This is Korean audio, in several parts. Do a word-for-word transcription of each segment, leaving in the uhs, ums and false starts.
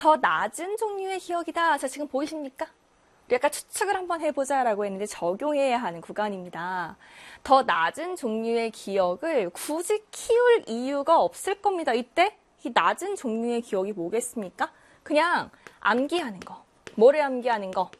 더 낮은 종류의 기억이다. 자, 지금 보이십니까? 약간 추측을 한번 해보자라고 했는데 적용해야 하는 구간입니다. 더 낮은 종류의 기억을 굳이 키울 이유가 없을 겁니다. 이때 이 낮은 종류의 기억이 뭐겠습니까? 그냥 암기하는 거. 뭐를 암기하는 거?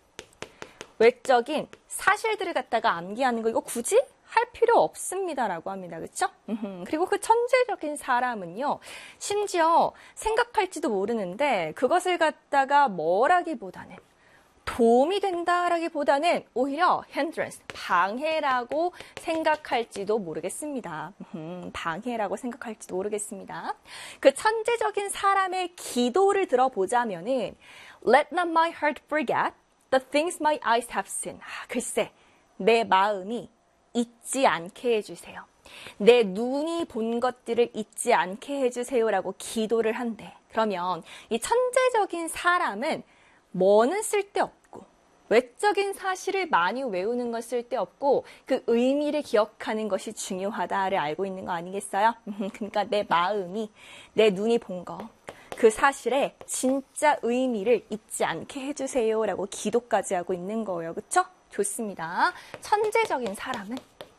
외적인 사실들을 갖다가 암기하는 거. 이거 굳이 할 필요 없습니다라고 합니다. 그렇죠? 그리고 그 천재적인 사람은요. 심지어 생각할지도 모르는데 그것을 갖다가 뭐라기보다는 도움이 된다라기보다는 오히려 hindrance, 방해라고 생각할지도 모르겠습니다. 음, 방해라고 생각할지도 모르겠습니다. 그 천재적인 사람의 기도를 들어보자면은 Let not my heart forget the things my eyes have seen. 아, 글쎄, 내 마음이 잊지 않게 해주세요. 내 눈이 본 것들을 잊지 않게 해주세요라고 기도를 한대. 그러면 이 천재적인 사람은 뭐는 쓸데없고 외적인 사실을 많이 외우는 건 쓸데없고 그 의미를 기억하는 것이 중요하다를 알고 있는 거 아니겠어요? 그러니까 내 마음이 내 눈이 본 거 그 사실의 진짜 의미를 잊지 않게 해주세요 라고 기도까지 하고 있는 거예요. 그쵸? 좋습니다. 천재적인 사람은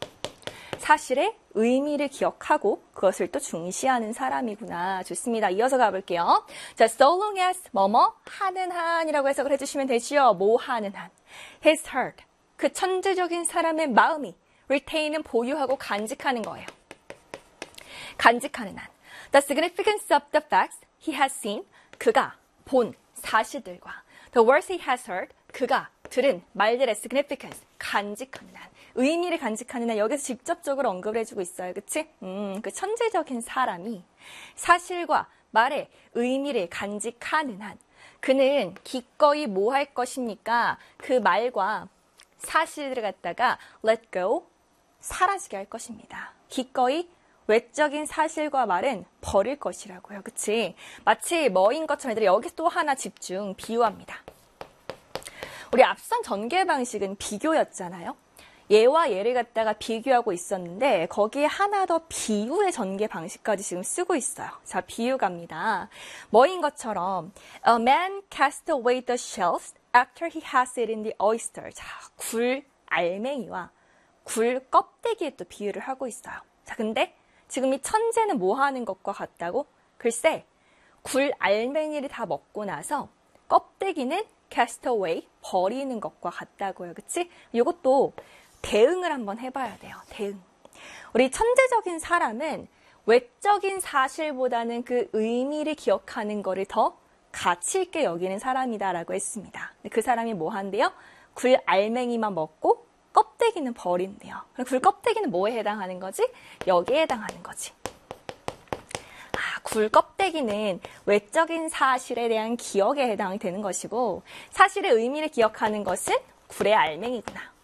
사실의 의미를 기억하고 그것을 또 중시하는 사람이구나. 좋습니다. 이어서 가볼게요. 자, so long as 뭐뭐 하는 한이라고 해석을 해주시면 되지요. 뭐 하는 한. His heart. 그 천재적인 사람의 마음이 retain은 보유하고 간직하는 거예요. 간직하는 한. The significance of the facts he has seen. 그가 본 사실들과 the words he has heard. 그가 들은 말들의 significance. 간직하는 한. 의미를 간직하는 한. 여기서 직접적으로 언급을 해주고 있어요. 그치? 음, 그 천재적인 사람이 사실과 말의 의미를 간직하는 한. 그는 기꺼이 뭐 할 것입니까? 그 말과 사실을 갖다가 let go, 사라지게 할 것입니다. 기꺼이 외적인 사실과 말은 버릴 것이라고요. 그치? 마치 뭐인 것처럼 애들이 여기 또 하나 집중, 비유합니다. 우리 앞선 전개 방식은 비교였잖아요. 얘와 얘를 갖다가 비교하고 있었는데 거기에 하나 더 비유의 전개 방식까지 지금 쓰고 있어요. 자, 비유 갑니다. 뭐인 것처럼 A man cast away the shells after he has eaten the oyster. 자, 굴 알맹이와 굴 껍데기에 또 비유를 하고 있어요. 자, 근데 지금 이 천재는 뭐 하는 것과 같다고? 글쎄, 굴 알맹이를 다 먹고 나서 껍데기는 cast away, 버리는 것과 같다고요. 그치? 이것도 대응을 한번 해봐야 돼요. 대응. 우리 천재적인 사람은 외적인 사실보다는 그 의미를 기억하는 거를 더 가치 있게 여기는 사람이다라고 했습니다. 그 사람이 뭐 한대요? 굴 알맹이만 먹고 껍데기는 버린대요. 그럼 굴 껍데기는 뭐에 해당하는 거지? 여기에 해당하는 거지. 아, 굴 껍데기는 외적인 사실에 대한 기억에 해당이 되는 것이고 사실의 의미를 기억하는 것은 굴의 알맹이구나.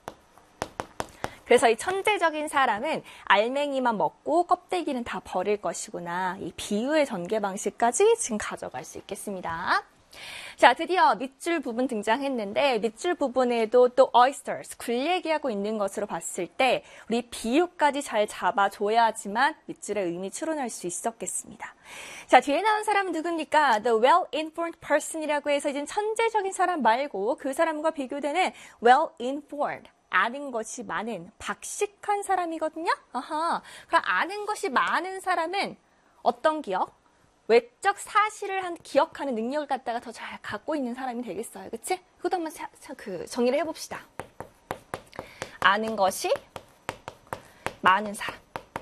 그래서 이 천재적인 사람은 알맹이만 먹고 껍데기는 다 버릴 것이구나. 이 비유의 전개 방식까지 지금 가져갈 수 있겠습니다. 자, 드디어 밑줄 부분 등장했는데 밑줄 부분에도 또 oysters, 굴 얘기하고 있는 것으로 봤을 때 우리 비유까지 잘 잡아줘야지만 밑줄의 의미 추론할 수 있었겠습니다. 자, 뒤에 나온 사람은 누굽니까? The well-informed person이라고 해서 이제 천재적인 사람 말고 그 사람과 비교되는 well-informed. 아는 것이 많은 박식한 사람이거든요. 아하. 그럼 아는 것이 많은 사람은 어떤 기억? 외적 사실을 한 기억하는 능력을 갖다가 더 잘 갖고 있는 사람이 되겠어요. 그치? 그것도 한번 사, 사, 그 정리를 해봅시다. 아는 것이 많은 사람.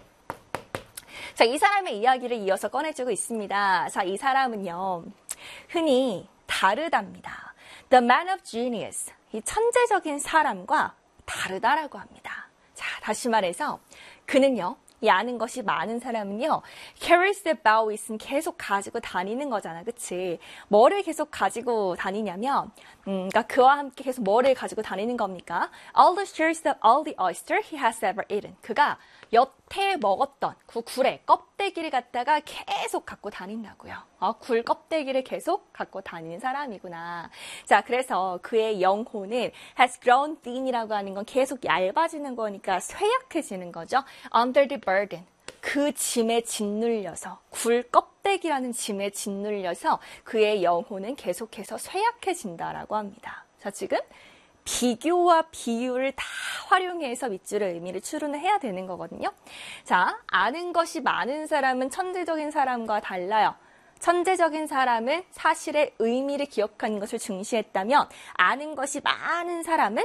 자, 이 사람의 이야기를 이어서 꺼내주고 있습니다. 자, 이 사람은요. 흔히 다르답니다. The man of genius. 이 천재적인 사람과 다르다라고 합니다. 자, 다시 말해서 그는요. 이 아는 것이 많은 사람은요. carries about it은 계속 가지고 다니는 거잖아. 그치? 뭐를 계속 가지고 다니냐면 음, 그러니까 그와 함께 계속 뭐를 가지고 다니는 겁니까? All the shares of all the oyster he has ever eaten. 그가 여태 먹었던 그 굴의 껍데기를 갖다가 계속 갖고 다닌다고요. 어, 굴 껍데기를 계속 갖고 다니는 사람이구나. 자, 그래서 그의 영혼은 has grown thin이라고 하는 건 계속 얇아지는 거니까 쇠약해지는 거죠. Under the burden. 그 짐에 짓눌려서 굴 껍데기 껍데기라는 짐에 짓눌려서 그의 영혼은 계속해서 쇠약해진다라고 합니다. 자, 지금 비교와 비유를 다 활용해서 밑줄의 의미를 추론을 해야 되는 거거든요. 자, 아는 것이 많은 사람은 천재적인 사람과 달라요. 천재적인 사람은 사실의 의미를 기억하는 것을 중시했다면 아는 것이 많은 사람은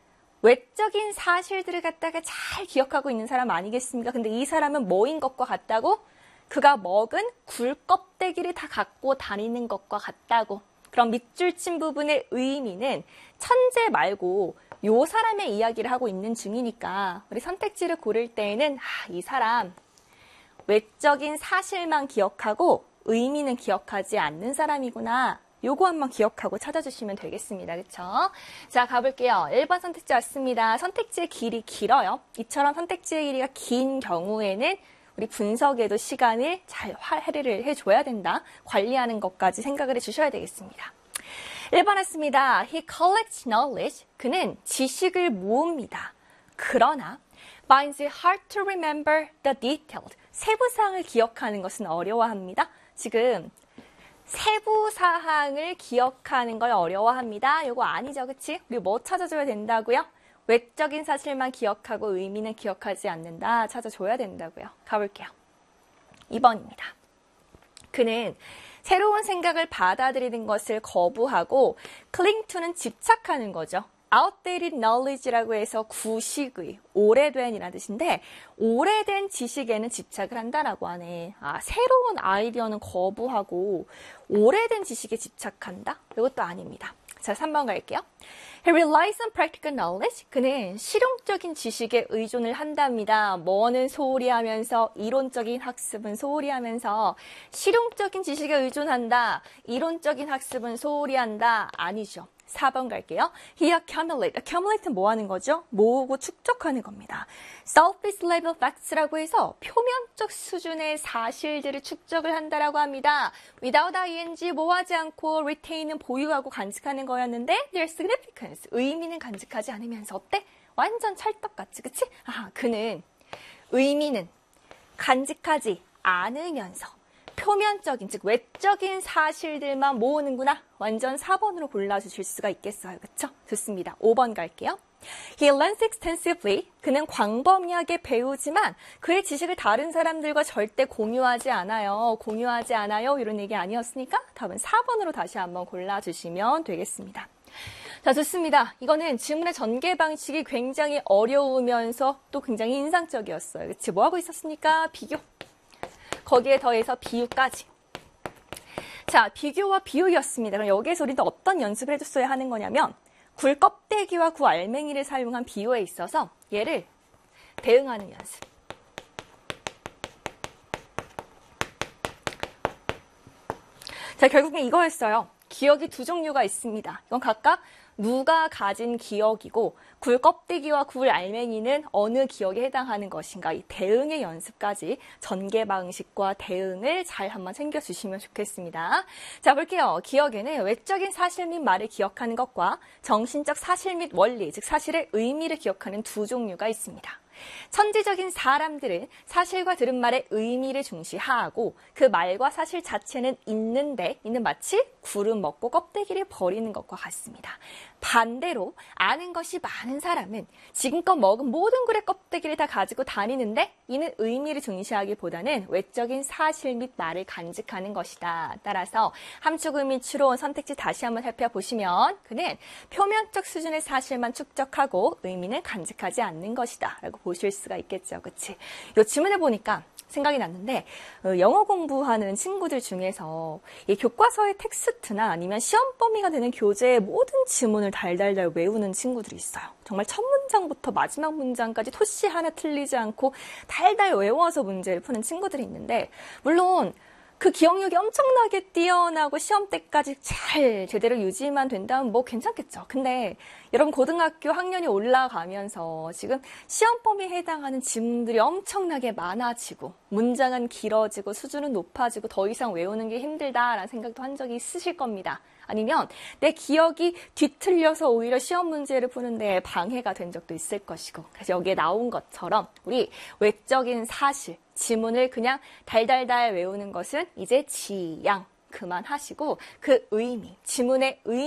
외적인 사실들을 갖다가 잘 기억하고 있는 사람 아니겠습니까? 근데 이 사람은 뭐인 것과 같다고? 그가 먹은 굴 껍데기를 다 갖고 다니는 것과 같다고. 그럼 밑줄 친 부분의 의미는 천재 말고 요 사람의 이야기를 하고 있는 중이니까 우리 선택지를 고를 때에는 아, 이 사람 외적인 사실만 기억하고 의미는 기억하지 않는 사람이구나. 요거 한번 기억하고 찾아주시면 되겠습니다. 그쵸? 자, 가볼게요. 일 번 선택지 왔습니다. 선택지의 길이 길어요. 이처럼 선택지의 길이가 긴 경우에는 우리 분석에도 시간을 잘 할애를 해줘야 된다. 관리하는 것까지 생각을 해주셔야 되겠습니다. 일 번 했습니다. He collects knowledge. 그는 지식을 모읍니다. 그러나 finds it hard to remember the details. 세부사항을 기억하는 것은 어려워합니다. 지금 세부사항을 기억하는 걸 어려워합니다. 이거 아니죠, 그치? 우리 뭐 찾아줘야 된다고요? 외적인 사실만 기억하고 의미는 기억하지 않는다. 찾아줘야 된다고요. 가볼게요. 이 번입니다. 그는 새로운 생각을 받아들이는 것을 거부하고 cling to는 집착하는 거죠. outdated knowledge라고 해서 구식의, 오래된이라는 뜻인데 오래된 지식에는 집착을 한다라고 하네. 아, 새로운 아이디어는 거부하고 오래된 지식에 집착한다? 이것도 아닙니다. 자, 삼 번 갈게요. He relies on practical knowledge. 그는 실용적인 지식에 의존을 한답니다. 뭐는 소홀히 하면서 이론적인 학습은 소홀히 하면서 실용적인 지식에 의존한다. 이론적인 학습은 소홀히 한다. 아니죠. 사 번 갈게요. He accumulate. accumulate는 뭐 하는 거죠? 모으고 축적하는 겁니다. surface level facts라고 해서 표면적 수준의 사실들을 축적을 한다라고 합니다. without ing 뭐 하지 않고 retain은 보유하고 간직하는 거였는데 their significance 의미는 간직하지 않으면서 어때? 완전 찰떡같이 그치? 아, 그는 의미는 간직하지 않으면서 표면적인, 즉 외적인 사실들만 모으는구나. 완전 사 번으로 골라주실 수가 있겠어요. 그쵸? 좋습니다. 오 번 갈게요. He learns extensively. 그는 광범위하게 배우지만 그의 지식을 다른 사람들과 절대 공유하지 않아요. 공유하지 않아요. 이런 얘기 아니었으니까 답은 사 번으로 다시 한번 골라주시면 되겠습니다. 자, 좋습니다. 이거는 질문의 전개 방식이 굉장히 어려우면서 또 굉장히 인상적이었어요. 그치? 뭐 하고 있었습니까? 비교. 거기에 더해서 비유까지. 자, 비교와 비유였습니다. 그럼 여기에서 우리는 어떤 연습을 해줬어야 하는 거냐면 굴 껍데기와 구 알맹이를 사용한 비유에 있어서 얘를 대응하는 연습. 자, 결국엔 이거였어요. 기억이 두 종류가 있습니다. 이건 각각 누가 가진 기억이고 굴 껍데기와 굴 알맹이는 어느 기억에 해당하는 것인가 이 대응의 연습까지 전개 방식과 대응을 잘 한번 챙겨주시면 좋겠습니다. 자, 볼게요. 기억에는 외적인 사실 및 말을 기억하는 것과 정신적 사실 및 원리, 즉 사실의 의미를 기억하는 두 종류가 있습니다. 천재적인 사람들은 사실과 들은 말의 의미를 중시하고 그 말과 사실 자체는 있는데 이는 마치 굴을 먹고 껍데기를 버리는 것과 같습니다. 반대로 아는 것이 많은 사람은 지금껏 먹은 모든 굴의 껍데기를 다 가지고 다니는데 이는 의미를 중시하기보다는 외적인 사실 및 말을 간직하는 것이다. 따라서 함축 의미 추론 선택지 다시 한번 살펴보시면 그는 표면적 수준의 사실만 축적하고 의미는 간직하지 않는 것이다 라고 보실 수가 있겠죠. 그치? 이 질문을 보니까 생각이 났는데 어, 영어 공부하는 친구들 중에서 이 교과서의 텍스트나 아니면 시험 범위가 되는 교재의 모든 지문을 달달달 외우는 친구들이 있어요. 정말 첫 문장부터 마지막 문장까지 토시 하나 틀리지 않고 달달 외워서 문제를 푸는 친구들이 있는데 물론 그 기억력이 엄청나게 뛰어나고 시험 때까지 잘 제대로 유지만 된다면 뭐 괜찮겠죠. 근데 여러분 고등학교 학년이 올라가면서 지금 시험 범위에 해당하는 지문들이 엄청나게 많아지고 문장은 길어지고 수준은 높아지고 더 이상 외우는 게 힘들다라는 생각도 한 적이 있으실 겁니다. 아니면 내 기억이 뒤틀려서 오히려 시험 문제를 푸는데 방해가 된 적도 있을 것이고. 그래서 여기에 나온 것처럼 우리 외적인 사실, 지문을 그냥 달달달 외우는 것은 이제 지양 그만하시고 그 의미, 지문의 의미